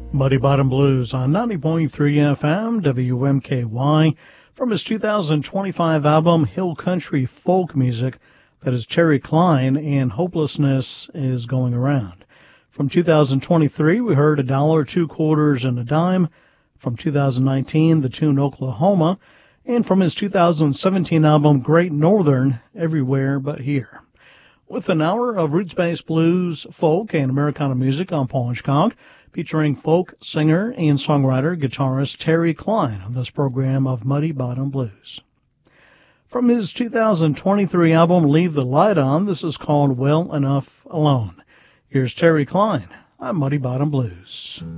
Muddy Bottom Blues on 90.3 FM WMKY from his 2025 album Hill Country Folk Music. That is Terry Klein, and Hopelessness Is Going Around. From 2023, we heard $1, 2 quarters, and a dime. From 2019, the tune Oklahoma. And from his 2017 album Great Northern, Everywhere But Here. With an hour of roots-based blues, folk, and Americana music on Paul Hitchcock, featuring folk singer and songwriter, guitarist Terry Klein on this program of Muddy Bottom Blues. From his 2023 album Leave the Light On, this is called Well Enough Alone. Here's Terry Klein on Muddy Bottom Blues.